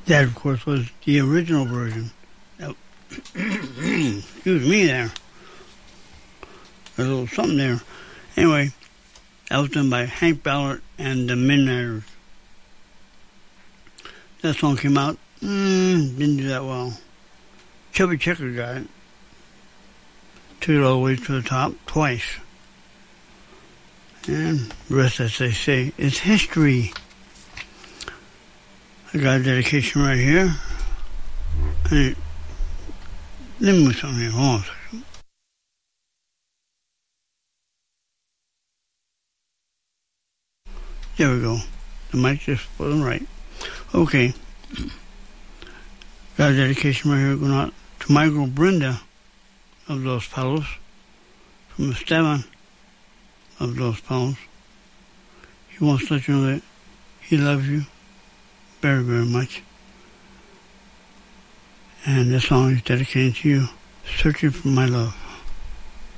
That, of course, was the original version. Excuse me there. There's a little something there. Anyway, that was done by Hank Ballard and the Midnighters. That song came out, didn't do that well. Chubby Checker got it. Took it all the way to the top twice. And the rest, as they say, is history. I got a dedication right here. And let me move something here. Hold on a second. There we go. The mic just wasn't right. Okay. Got a dedication right here going out to my girl Brenda of Los Palos, from Esteban of Los Palos. He wants to let you know that he loves you very, very much. And this song is dedicated to you, Searching for My Love.